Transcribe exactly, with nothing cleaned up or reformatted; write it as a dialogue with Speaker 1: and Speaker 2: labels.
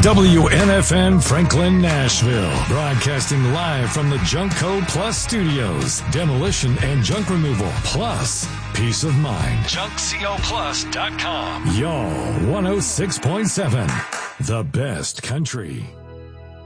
Speaker 1: W N F N Franklin, Nashville. Broadcasting live from the Junk Code Plus studios. Demolition and junk removal, plus peace of mind. junk co plus dot com. Y'all, one oh six point seven. The best country.